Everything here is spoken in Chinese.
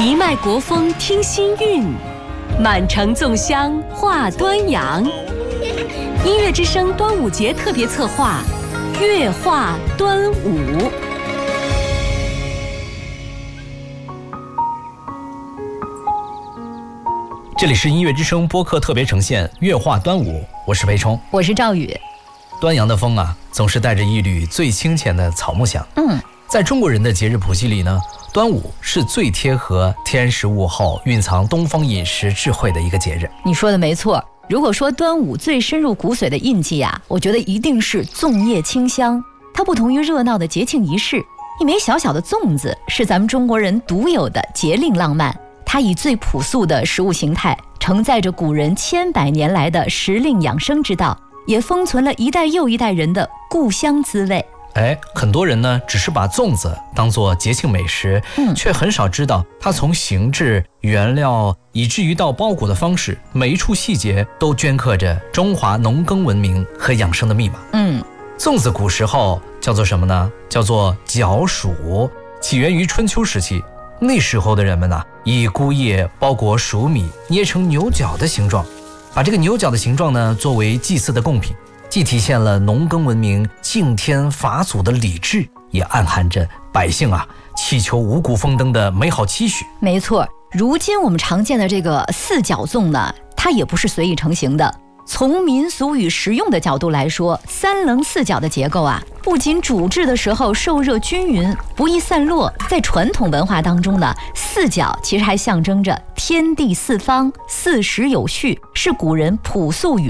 一脉国风听心韵，满城粽香话端阳。音乐之声端午节特别策划，乐话端午。 这里是音乐之声播客特别呈现乐话端午，我是裴冲， 我是赵宇。 端阳的风啊，总是带着一缕最清浅的草木香。在中国人的节日谱系里呢，端午是最贴合天时物候、蕴藏东方饮食智慧的一个节日。 你说的没错，如果说端午最深入骨髓的印记啊，我觉得一定是粽叶清香。它不同于热闹的节庆仪式，一枚小小的粽子是咱们中国人独有的节令浪漫。它以最朴素的食物形态，承载着古人千百年来的时令养生之道，也封存了一代又一代人的故乡滋味。 很多人呢只是把粽子当作节庆美食，却很少知道它从形制、原料以至于到包裹的方式，每一处细节都镌刻着中华农耕文明和养生的密码。粽子古时候叫做什么呢？叫做角黍，起源于春秋时期。那时候的人们呢，以菇叶包裹黍米，捏成牛角的形状，把这个牛角的形状呢作为祭祀的贡品，既体现了农耕文明敬天法祖的理智，也暗含着百姓祈求五谷丰登的美好期许。 没错，如今我们常见的这个四角粽呢，它也不是随意成型的。从民俗与实用的角度来说，三棱四角的结构不仅煮制的时候受热均匀，不易散落，在传统文化当中呢，四角其实还象征着天地四方，四时有序，是古人朴素与